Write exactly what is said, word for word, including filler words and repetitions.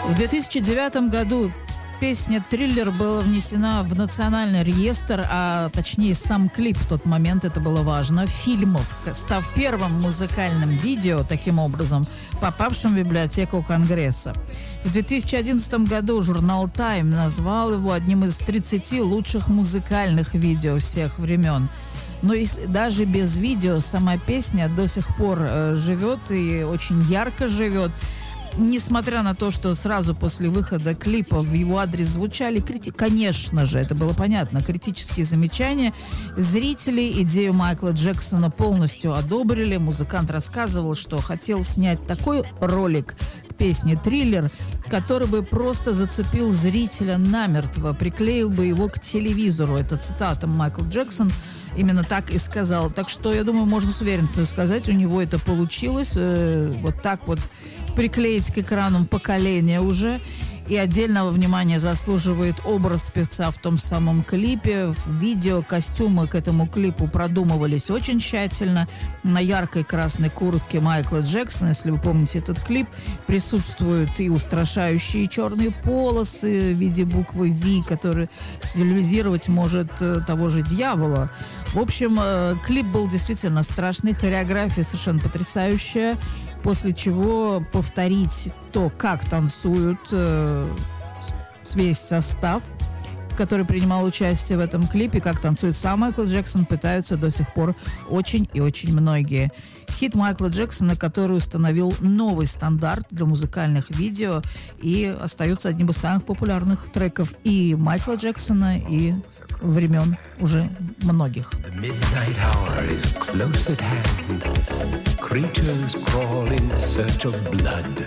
В две тысячи девятом году песня «Триллер» была внесена в национальный реестр, а точнее сам клип в тот момент, это было важно, фильмов, став первым музыкальным видео, таким образом, попавшим в библиотеку Конгресса. В две тысячи одиннадцатом году журнал Time назвал его одним из тридцати лучших музыкальных видео всех времен. Но и даже без видео сама песня до сих пор э, живет и очень ярко живет. Несмотря на то, что сразу после выхода клипа в его адрес звучали, крити... конечно же, это было понятно, критические замечания, зрители идею Майкла Джексона полностью одобрили. Музыкант рассказывал, что хотел снять такой ролик к песне «Триллер», который бы просто зацепил зрителя намертво, приклеил бы его к телевизору. Это цитата Майкл Джексон именно так и сказал. Так что, я думаю, можно с уверенностью сказать, у него это получилось. Э, вот так вот приклеить к экрану поколение уже. И отдельного внимания заслуживает образ певца в том самом клипе. В видео костюмы к этому клипу продумывались очень тщательно. На яркой красной куртке Майкла Джексона, если вы помните этот клип, присутствуют и устрашающие черные полосы в виде буквы V, которые символизировать может того же дьявола. В общем, клип был действительно страшный, хореография совершенно потрясающая. После чего повторить то, как танцуют э, весь состав, который принимал участие в этом клипе, как танцует сам Майкл Джексон, пытаются до сих пор очень и очень многие. Хит Майкла Джексона, который установил новый стандарт для музыкальных видео и остается одним из самых популярных треков и Майкла Джексона, и времен уже многих. Creatures crawl in search of blood.